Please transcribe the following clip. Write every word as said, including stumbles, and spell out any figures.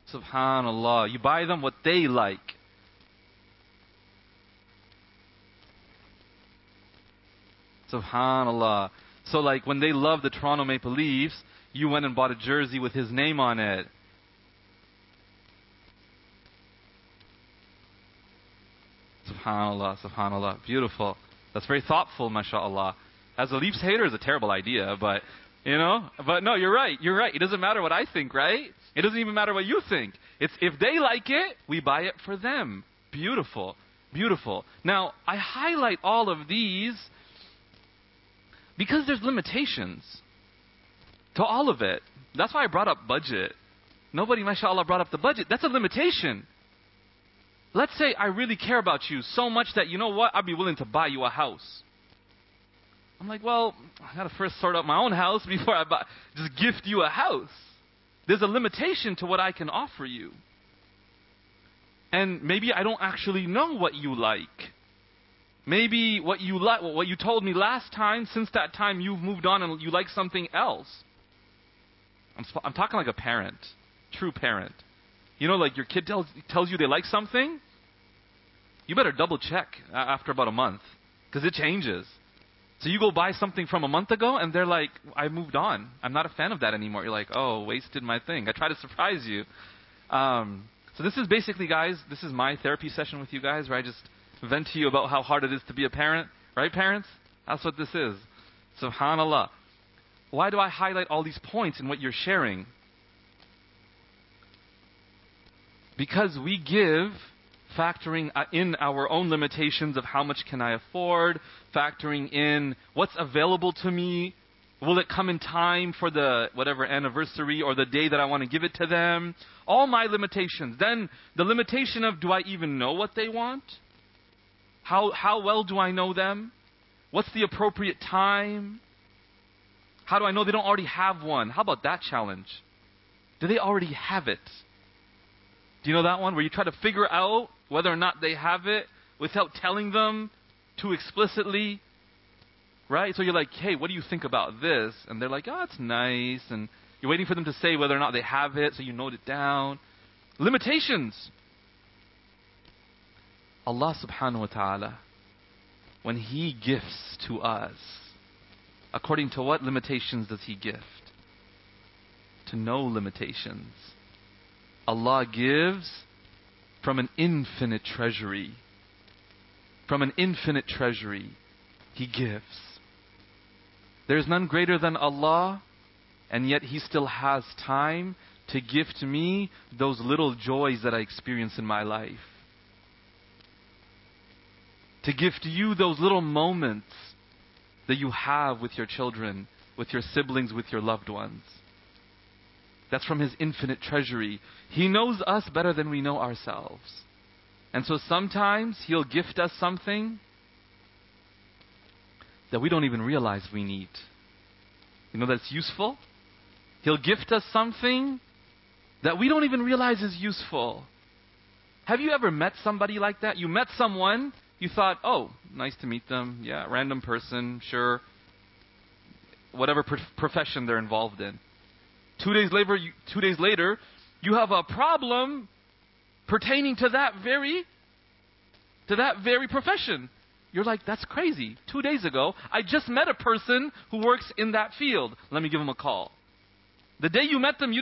Subhanallah. You buy them what they like. Subhanallah. So like when they love the Toronto Maple Leafs, you went and bought a jersey with his name on it. Subhanallah, subhanallah. Beautiful. That's very thoughtful, mashallah. As a Leafs hater, is a terrible idea, but, you know, but no, you're right, you're right. It doesn't matter what I think, right? It doesn't even matter what you think. It's if they like it, we buy it for them. Beautiful, beautiful. Now, I highlight all of these because there's limitations to all of it. That's why I brought up budget. Nobody, mashallah, brought up the budget. That's a limitation. Let's say I really care about you so much that, you know what, I'd be willing to buy you a house. I'm like, well, I got to first sort out my own house before I buy, just gift you a house. There's a limitation to what I can offer you. And maybe I don't actually know what you like. Maybe what you like, what you told me last time, since that time you've moved on and you like something else. I'm, I'm talking like a parent, true parent. You know, like your kid tells tells you they like something, you better double check after about a month, because it changes. So you go buy something from a month ago, and they're like, I moved on. I'm not a fan of that anymore. You're like, oh, wasted my thing. I try to surprise you. Um, so this is basically, guys, this is my therapy session with you guys, where I just vent to you about how hard it is to be a parent. Right, parents? That's what this is. Subhanallah. Why do I highlight all these points in what you're sharing? Because we give, factoring in our own limitations of how much can I afford, factoring in what's available to me, will it come in time for the whatever anniversary or the day that I want to give it to them, all my limitations. Then the limitation of, do I even know what they want? How, how well do I know them? What's the appropriate time? How do I know they don't already have one? How about that challenge? Do they already have it? Do you know that one? Where you try to figure out whether or not they have it without telling them too explicitly. Right? So you're like, hey, what do you think about this? And they're like, oh, it's nice. And you're waiting for them to say whether or not they have it, so you note it down. Limitations. Allah subhanahu wa ta'ala, when He gifts to us, according to what limitations does He gift? To no limitations. Allah gives from an infinite treasury. From an infinite treasury, He gives. There is none greater than Allah, and yet He still has time to gift me those little joys that I experience in my life. To gift you those little moments that you have with your children, with your siblings, with your loved ones. That's from His infinite treasury. He knows us better than we know ourselves. And so sometimes He'll gift us something that we don't even realize we need. You know that's useful? He'll gift us something that we don't even realize is useful. Have you ever met somebody like that? You met someone, you thought, oh, nice to meet them. Yeah, random person, sure. Whatever pro- profession they're involved in. Two days later, you, two days later, you have a problem pertaining to that very, to that very profession. You're like, that's crazy. Two days ago, I just met a person who works in that field. Let me give him a call. The day you met them, you